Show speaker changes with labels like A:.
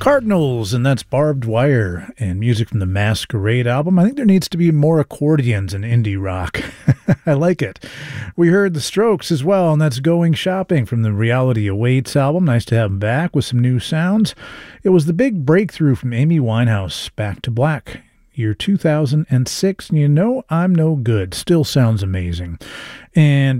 A: Cardinals, and that's Barbed Wire, and music from the Masquerade album. I think there needs to be more accordions in indie rock. I like it. We heard The Strokes as well, and that's Going Shopping from the Reality Awaits album. Nice to have them back with some new sounds. It was the big breakthrough from Amy Winehouse, Back to Black, year 2006, and You Know I'm No Good. Still sounds amazing. And